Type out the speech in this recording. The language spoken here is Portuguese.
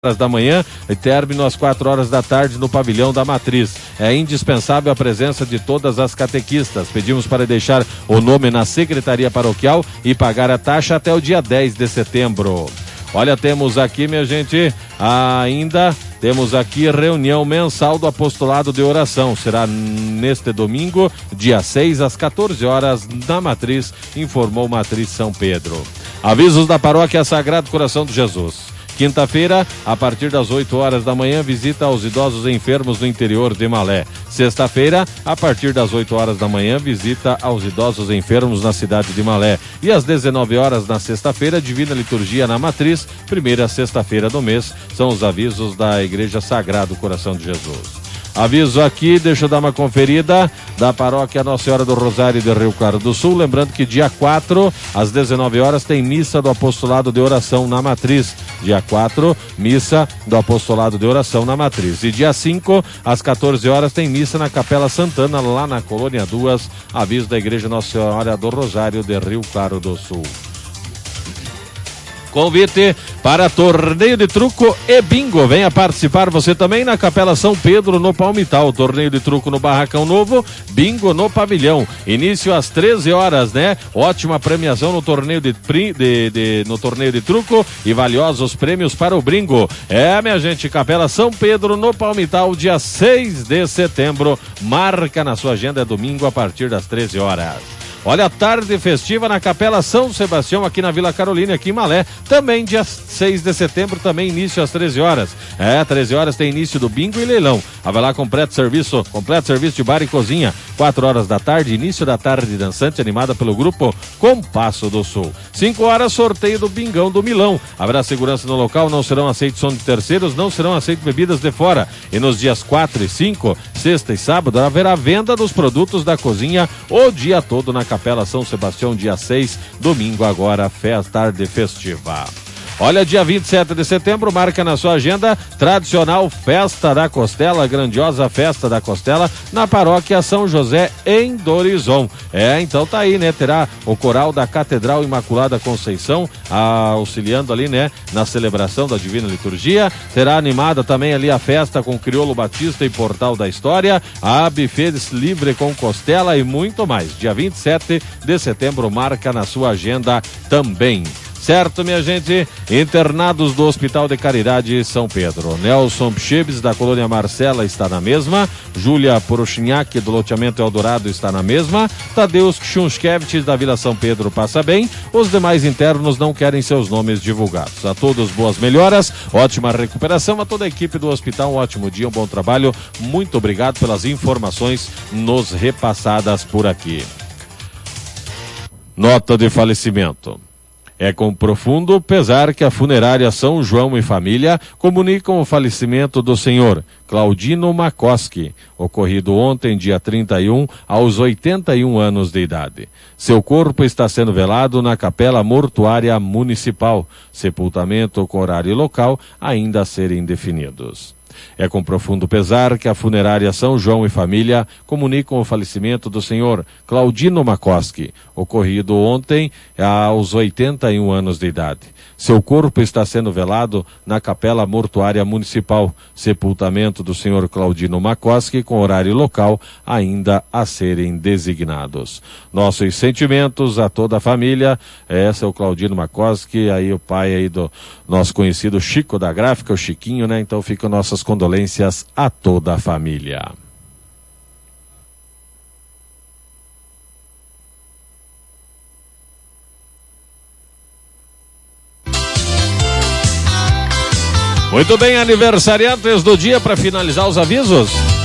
horas da manhã e término às 4 horas da tarde no pavilhão da Matriz. É indispensável a presença de todas as catequistas. Pedimos para deixar o nome na secretaria paroquial e pagar a taxa até o dia 10 de setembro. Olha, temos aqui, minha gente, temos aqui reunião mensal do apostolado de oração. Será neste domingo, dia 6, às 14 horas, na Matriz, informou Matriz São Pedro. Avisos da paróquia Sagrado Coração de Jesus. Quinta-feira, a partir das 8 horas da manhã, visita aos idosos enfermos no interior de Malé. Sexta-feira, a partir das 8 horas da manhã, visita aos idosos enfermos na cidade de Malé. E às 19 horas na sexta-feira, Divina Liturgia na Matriz, primeira sexta-feira do mês. São os avisos da Igreja Sagrado Coração de Jesus. Aviso aqui, deixa eu dar uma conferida, da paróquia Nossa Senhora do Rosário de Rio Claro do Sul. Lembrando que dia 4, às 19 horas, tem missa do apostolado de oração na Matriz. Dia 4, missa do apostolado de oração na Matriz. E dia 5, às 14 horas, tem missa na Capela Santana, lá na Colônia 2. Aviso da Igreja Nossa Senhora do Rosário de Rio Claro do Sul. Convite para torneio de truco e bingo. Venha participar você também na Capela São Pedro, no Palmital. Torneio de truco no Barracão Novo, bingo no Pavilhão. Início às 13 horas, né? Ótima premiação no torneio no torneio de truco e valiosos prêmios para o bingo. Minha gente, Capela São Pedro, no Palmital, dia 6 de setembro. Marca na sua agenda, é domingo a partir das 13 horas. Olha, a tarde festiva na Capela São Sebastião, aqui na Vila Carolina, aqui em Malé. Também dia 6 de setembro, também início às 13 horas. 13 horas tem início do bingo e leilão. Vai lá, completo serviço de bar e cozinha. 4 horas da tarde, início da tarde dançante, animada pelo grupo Compasso do Sul. 5 horas, sorteio do Bingão do Milão. Haverá segurança no local, não serão aceitos som de terceiros, não serão aceitos bebidas de fora. E nos dias 4 e 5, sexta e sábado, haverá venda dos produtos da cozinha o dia todo na Capela São Sebastião, dia 6, domingo agora, tarde festiva. Olha, dia 27 de setembro, marca na sua agenda, tradicional Festa da Costela, grandiosa Festa da Costela, na Paróquia São José, em Dorizon. Então tá aí, né? Terá o coral da Catedral Imaculada Conceição, auxiliando ali, né? Na celebração da Divina Liturgia. Terá animada também ali a festa com Crioulo Batista e Portal da História, a buffet livre com costela e muito mais. Dia 27 de setembro, marca na sua agenda também. Certo, minha gente? Internados do Hospital de Caridade São Pedro. Nelson Pchibes, da Colônia Marcela, está na mesma. Júlia Porochinhac, do Loteamento Eldorado, está na mesma. Tadeusz Kschunskevich, da Vila São Pedro, passa bem. Os demais internos não querem seus nomes divulgados. A todos, boas melhoras, ótima recuperação. A toda a equipe do hospital, um ótimo dia, um bom trabalho. Muito obrigado pelas informações nos repassadas por aqui. Nota de falecimento. É com profundo pesar que a funerária São João e Família comunicam o falecimento do senhor Claudino Makoski, ocorrido ontem, dia 31, aos 81 anos de idade. Seu corpo está sendo velado na Capela Mortuária Municipal. Sepultamento com horário e local ainda a serem definidos. É com profundo pesar que a funerária São João e Família comunicam o falecimento do senhor Claudino Makoski, ocorrido ontem aos 81 anos de idade. Seu corpo está sendo velado na Capela Mortuária Municipal. Sepultamento do senhor Claudino Makoski com horário e local ainda a serem designados. Nossos sentimentos a toda a família. Esse é o Claudino Makoski, aí o pai aí do nosso conhecido Chico da Gráfica, o Chiquinho, né? Então ficam nossas condolências a toda a família. Muito bem, aniversariantes do dia, para finalizar os avisos.